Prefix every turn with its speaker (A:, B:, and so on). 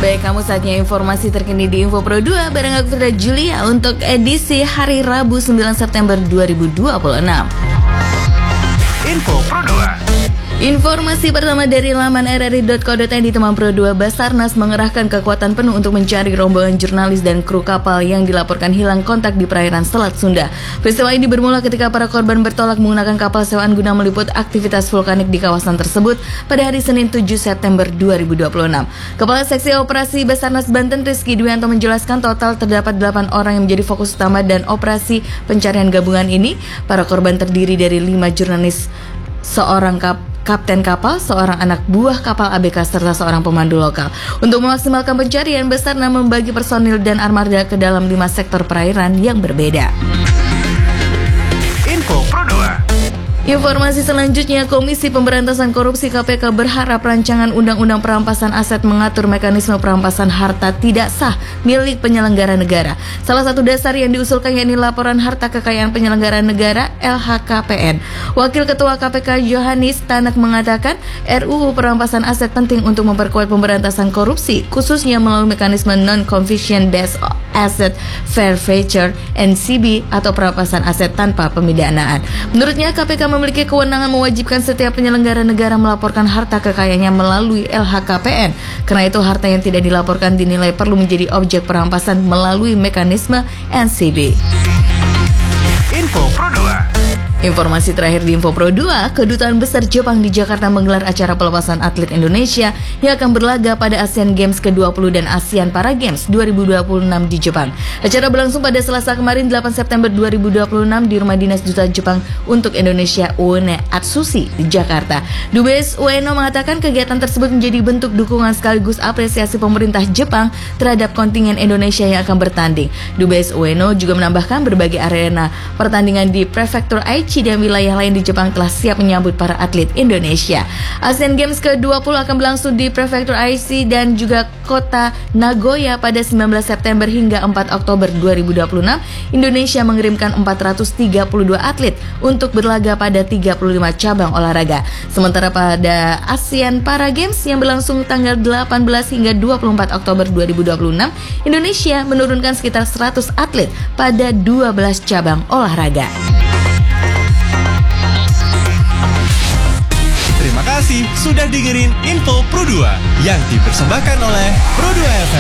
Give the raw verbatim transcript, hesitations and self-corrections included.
A: Baik, kamu saatnya informasi terkini di Info Pro dua bareng aku Firda Julia untuk edisi hari Rabu sembilan September dua ribu dua puluh enam.
B: Info Pro dua.
A: Informasi pertama dari laman r r i dot co dot i d, teman Pro dua, Basarnas mengerahkan kekuatan penuh untuk mencari rombongan jurnalis dan kru kapal yang dilaporkan hilang kontak di perairan Selat Sunda. Peristiwa ini bermula ketika para korban bertolak menggunakan kapal sewaan guna meliput aktivitas vulkanik di kawasan tersebut pada hari Senin tujuh September dua ribu dua puluh enam. Kepala Seksi Operasi Basarnas Banten Rizky Dwianto menjelaskan total terdapat delapan orang yang menjadi fokus utama dan operasi pencarian gabungan ini. Para korban terdiri dari lima jurnalis, seorang kap kapten kapal, seorang anak buah kapal A B K, serta seorang pemandu lokal. Untuk memaksimalkan pencarian, Basarnas membagi personil dan armada ke dalam lima sektor perairan yang berbeda.
B: Info Pro dua.
A: Informasi selanjutnya, Komisi Pemberantasan Korupsi K P K berharap rancangan Undang-Undang Perampasan Aset mengatur mekanisme perampasan harta tidak sah milik penyelenggara negara. Salah satu dasar yang diusulkan yakni laporan harta kekayaan penyelenggara negara L H K P N. Wakil Ketua K P K Yohanis Tanak mengatakan R U U Perampasan Aset penting untuk memperkuat pemberantasan korupsi, khususnya melalui mekanisme Non-Conviction Based Asset Forfeiture N C B atau perampasan aset tanpa pemidanaan. Menurutnya, K P K memiliki kewenangan mewajibkan setiap penyelenggara negara melaporkan harta kekayaannya melalui L H K P N. Karena itu, harta yang tidak dilaporkan dinilai perlu menjadi objek perampasan melalui mekanisme N C B.
B: Info Pro dua.
A: Informasi terakhir di Info Pro dua, Kedutaan Besar Jepang di Jakarta menggelar acara pelepasan atlet Indonesia yang akan berlaga pada Asian Games ke dua puluh dan ASEAN Para Games dua ribu dua puluh enam di Jepang. Acara berlangsung pada Selasa kemarin delapan September dua ribu dua puluh enam di Rumah Dinas Duta Jepang untuk Indonesia Ueno Atsushi di Jakarta. Dubes Ueno mengatakan kegiatan tersebut menjadi bentuk dukungan sekaligus apresiasi pemerintah Jepang terhadap kontingen Indonesia yang akan bertanding. Dubes Ueno juga menambahkan berbagai arena pertandingan di Prefektur Aichi dan wilayah lain di Jepang telah siap menyambut para atlet Indonesia. Asian Games ke dua puluh akan berlangsung di Prefektur Aichi dan juga kota Nagoya pada sembilan belas September hingga empat Oktober dua ribu dua puluh enam. Indonesia mengirimkan empat ratus tiga puluh dua atlet untuk berlaga pada tiga puluh lima cabang olahraga. Sementara pada ASEAN Para Games yang berlangsung tanggal delapan belas hingga dua puluh empat Oktober dua ribu dua puluh enam, Indonesia menurunkan sekitar seratus atlet pada dua belas cabang olahraga.
B: Terima kasih sudah dengerin Info Pro dua yang dipersembahkan oleh Pro dua F M.